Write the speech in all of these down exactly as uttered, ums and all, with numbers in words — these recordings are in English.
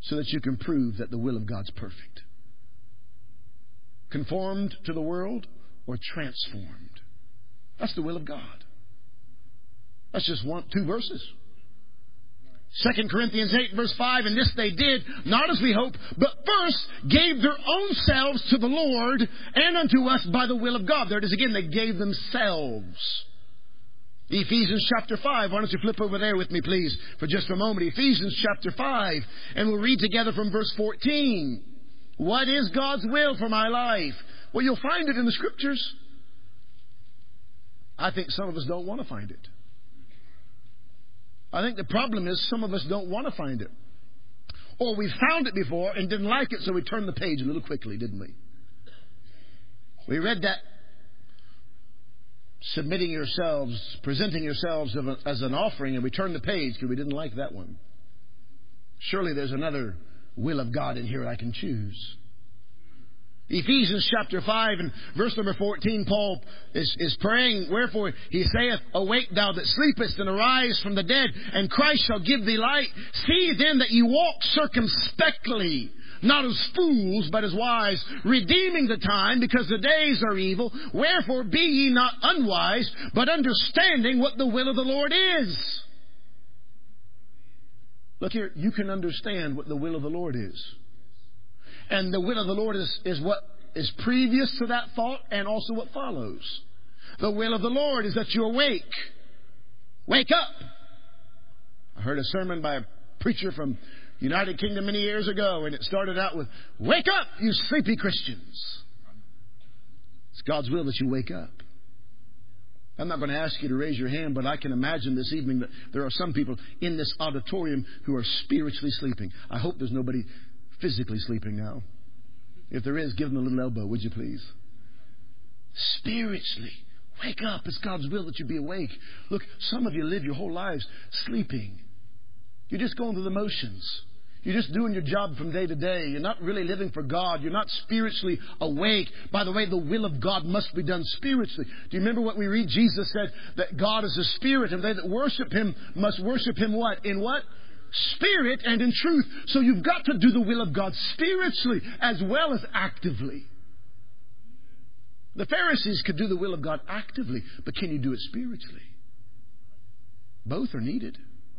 so that you can prove that the will of God's perfect. Conformed to the world or transformed. That's the will of God. That's just one, two verses. Second Corinthians eight verse five, and this they did, not as we hope, but first gave their own selves to the Lord and unto us by the will of God. There it is again, they gave themselves. Ephesians chapter five, why don't you flip over there with me please for just a moment. Ephesians chapter five, and we'll read together from verse fourteen. What is God's will for my life? Well, you'll find it in the Scriptures. I think some of us don't want to find it. I think the problem is some of us don't want to find it. Or we found it before and didn't like it, so we turned the page a little quickly, didn't we? We read that submitting yourselves, presenting yourselves as an offering, and we turned the page because we didn't like that one. Surely there's another will of God in here I can choose. Ephesians chapter five and verse number fourteen, Paul is, is praying, wherefore he saith, awake thou that sleepest, and arise from the dead, and Christ shall give thee light. See then that ye walk circumspectly, not as fools, but as wise, redeeming the time, because the days are evil. Wherefore be ye not unwise, but understanding what the will of the Lord is. Look here, you can understand what the will of the Lord is. And the will of the Lord is, is what is previous to that thought and also what follows. The will of the Lord is that you awake. Wake up. I heard a sermon by a preacher from United Kingdom many years ago, and it started out with, wake up, you sleepy Christians. It's God's will that you wake up. I'm not going to ask you to raise your hand, but I can imagine this evening that there are some people in this auditorium who are spiritually sleeping. I hope there's nobody physically sleeping now. If there is, give them a little elbow, would you please? Spiritually, wake up. It's God's will that you be awake. Look, some of you live your whole lives sleeping. You're just going through the motions. You're just doing your job from day to day. You're not really living for God. You're not spiritually awake. By the way, the will of God must be done spiritually. Do you remember what we read? Jesus said that God is a spirit, and they that worship Him must worship Him what? In what? Spirit and in truth. So you've got to do the will of God spiritually as well as actively. The Pharisees could do the will of God actively, but can you do it spiritually? Both are needed.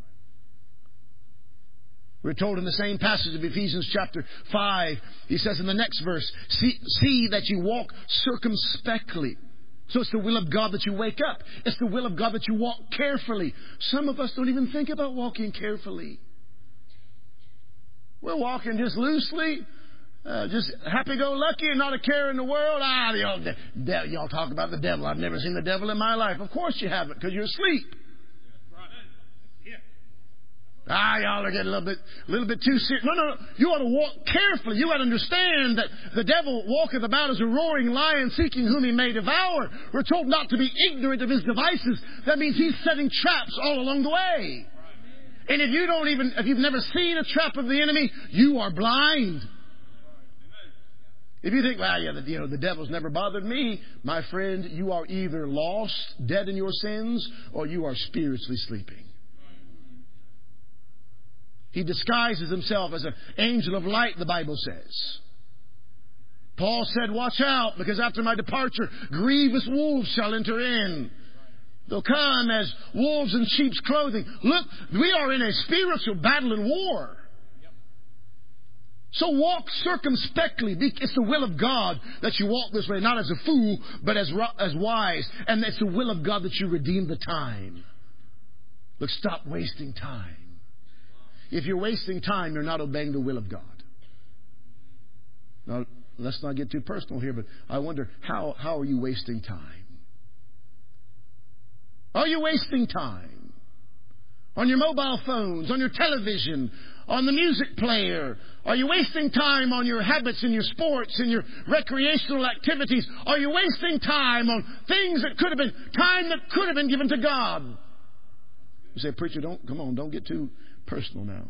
We're told in the same passage of Ephesians chapter five, he says in the next verse, see, see that you walk circumspectly. So it's the will of God that you wake up. It's the will of God that you walk carefully. Some of us don't even think about walking carefully. We're walking just loosely, uh, just happy-go-lucky and not a care in the world. Ah, y'all, de- y'all talk about the devil. I've never seen the devil in my life. Of course you haven't, because you're asleep. Ah, y'all are getting a little bit, a little bit too serious. No, no, no. You ought to walk carefully. You ought to understand that the devil walketh about as a roaring lion, seeking whom he may devour. We're told not to be ignorant of his devices. That means he's setting traps all along the way. And if you don't even, if you've never seen a trap of the enemy, you are blind. If you think, well, yeah, the, you know, the devil's never bothered me, my friend, you are either lost, dead in your sins, or you are spiritually sleeping. He disguises himself as an angel of light, the Bible says. Paul said, watch out, because after my departure, grievous wolves shall enter in. They'll come as wolves in sheep's clothing. Look, we are in a spiritual battle and war. So walk circumspectly. It's the will of God that you walk this way, not as a fool, but as, as wise. And it's the will of God that you redeem the time. Look, stop wasting time. If you're wasting time, you're not obeying the will of God. Now, let's not get too personal here, but I wonder, how, how are you wasting time? Are you wasting time? On your mobile phones, on your television, on the music player? Are you wasting time on your habits and your sports and your recreational activities? Are you wasting time on things that could have been, time that could have been given to God? You say, preacher, don't, come on, don't get too personal now.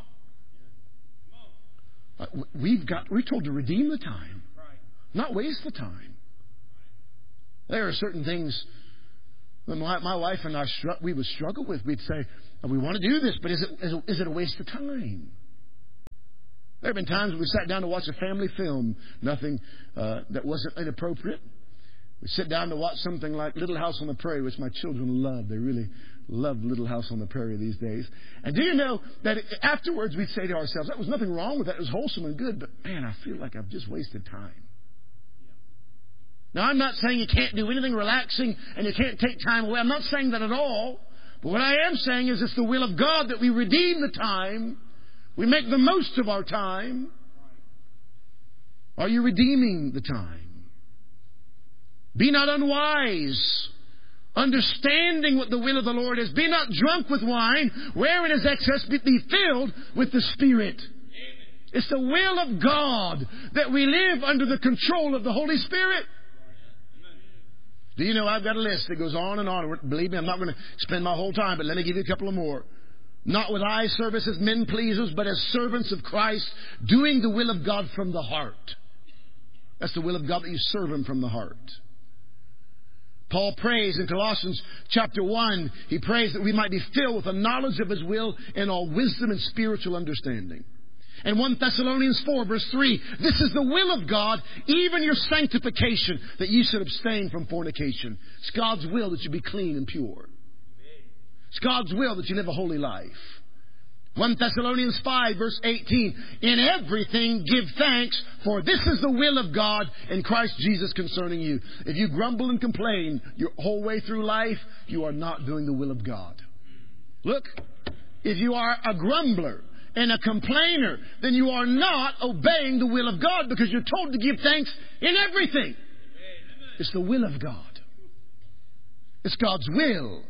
We've got, we're told to redeem the time, not waste the time. There are certain things that my, my wife and I, we would struggle with. We'd say, we want to do this, but is it, is it, is it a waste of time? There have been times when we sat down to watch a family film, nothing uh, that wasn't inappropriate. We sit down to watch something like Little House on the Prairie, which my children love. They really love Little House on the Prairie these days. And do you know that afterwards we'd say to ourselves, that was nothing wrong with that. It was wholesome and good, but man, I feel like I've just wasted time. Now, I'm not saying you can't do anything relaxing and you can't take time away. I'm not saying that at all. But what I am saying is it's the will of God that we redeem the time. We make the most of our time. Are you redeeming the time? Be not unwise, understanding what the will of the Lord is. Be not drunk with wine, wherein is excess, but be filled with the Spirit. Amen. It's the will of God that we live under the control of the Holy Spirit. Amen. Do you know, I've got a list that goes on and on. Believe me, I'm not going to spend my whole time, but let me give you a couple of more. Not with eye service as men pleasers, but as servants of Christ, doing the will of God from the heart. That's the will of God, that you serve Him from the heart. Paul prays in Colossians chapter one, he prays that we might be filled with the knowledge of His will and all wisdom and spiritual understanding. And First Thessalonians four verse three, this is the will of God, even your sanctification, that you should abstain from fornication. It's God's will that you be clean and pure. It's God's will that you live a holy life. First Thessalonians five verse eighteen, in everything give thanks, for this is the will of God in Christ Jesus concerning you. If you grumble and complain your whole way through life, you are not doing the will of God. Look, if you are a grumbler and a complainer, then you are not obeying the will of God, because you're told to give thanks in everything. It's the will of God. It's God's will.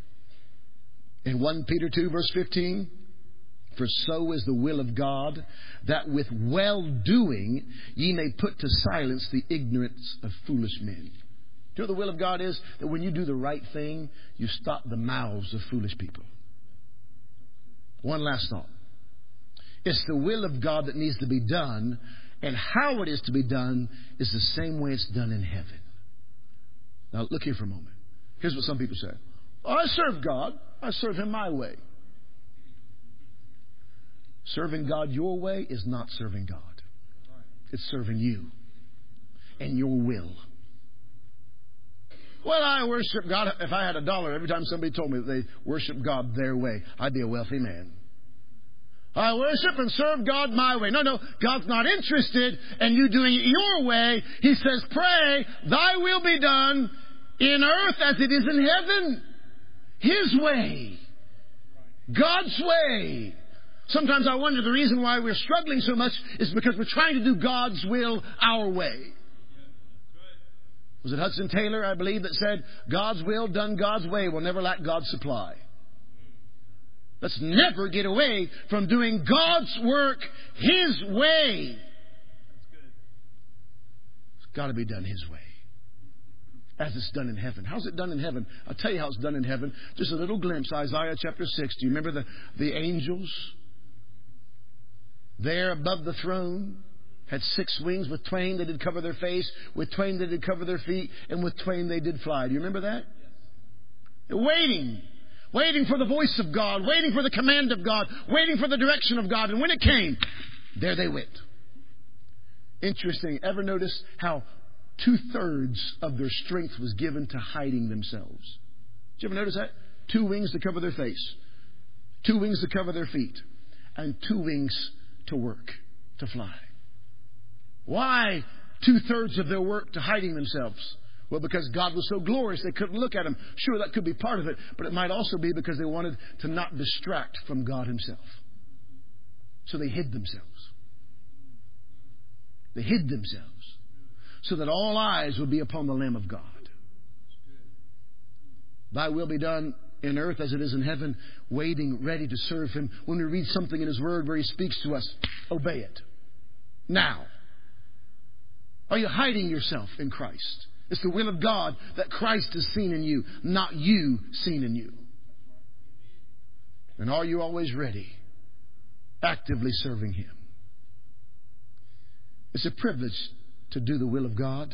In First Peter two verse fifteen, for so is the will of God, that with well-doing ye may put to silence the ignorance of foolish men. Do you know what the will of God is? That when you do the right thing, you stop the mouths of foolish people. One last thought. It's the will of God that needs to be done, and how it is to be done is the same way it's done in heaven. Now, look here for a moment. Here's what some people say. Oh, I serve God. I serve Him my way. Serving God your way is not serving God. It's serving you and your will. Well, I worship God. If I had a dollar every time somebody told me that they worship God their way, I'd be a wealthy man. I worship and serve God my way. No, no, God's not interested in you doing it your way. He says, pray, thy will be done in earth as it is in heaven. His way. God's way. Sometimes I wonder the reason why we're struggling so much is because we're trying to do God's will our way. Was it Hudson Taylor, I believe, that said, God's will done God's way will never lack God's supply. Let's never get away from doing God's work His way. It's got to be done His way, as it's done in heaven. How's it done in heaven? I'll tell you how it's done in heaven. Just a little glimpse. Isaiah chapter six. Do you remember the, the angels there above the throne? Had six wings. With twain they did cover their face. With twain they did cover their feet. And with twain they did fly. Do you remember that? They're waiting. Waiting for the voice of God. Waiting for the command of God. Waiting for the direction of God. And when it came, there they went. Interesting. Ever notice how two-thirds of their strength was given to hiding themselves? Did you ever notice that? Two wings to cover their face. Two wings to cover their feet. And two wings to work, to fly. Why two-thirds of their work to hiding themselves? Well, because God was so glorious they couldn't look at Him. Sure, that could be part of it, but it might also be because they wanted to not distract from God Himself. So they hid themselves. They hid themselves so that all eyes would be upon the Lamb of God. Thy will be done in earth as it is in heaven, waiting, ready to serve Him. When we read something in His Word where He speaks to us, obey it. Now. Are you hiding yourself in Christ? It's the will of God that Christ is seen in you, not you seen in you. And are you always ready, actively serving Him? It's a privilege to do the will of God.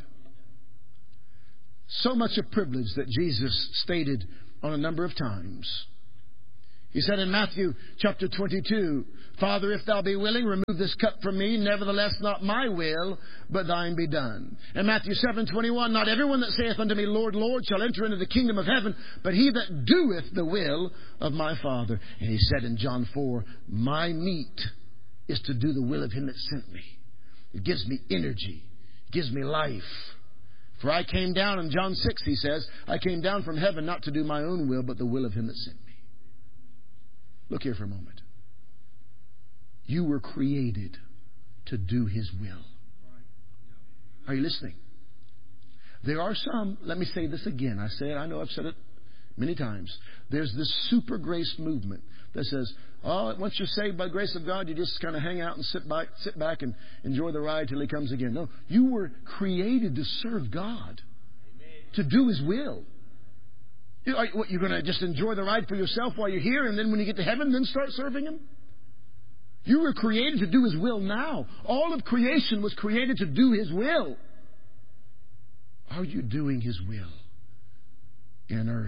So much a privilege that Jesus stated on a number of times. He said in Matthew chapter twenty-two, Father, if thou be willing, remove this cup from me. Nevertheless, not my will, but thine be done. In Matthew seven twenty-one, not everyone that saith unto me, Lord, Lord, shall enter into the kingdom of heaven, but he that doeth the will of my Father. And he said in John four, my meat is to do the will of him that sent me. It gives me energy. It gives me life. For I came down, in John six, he says, I came down from heaven not to do my own will, but the will of him that sent me. Look here for a moment. You were created to do his will. Are you listening? There are some, let me say this again. I say it, I know I've said it many times. There's this super grace movement that says, oh, once you're saved by the grace of God, you just kind of hang out and sit back, sit back and enjoy the ride till he comes again. No, you were created to serve God, to do his will. You, are, what, you're going to just enjoy the ride for yourself while you're here, and then when you get to heaven, then start serving him? You were created to do his will now. All of creation was created to do his will. Are you doing his will in earth?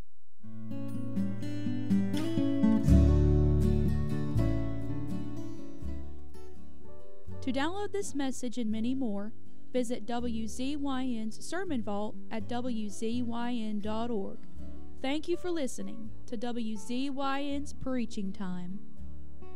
To download this message and many more, visit W Z Y N's Sermon Vault at W Z Y N dot org. Thank you for listening to W Z Y N's Preaching Time.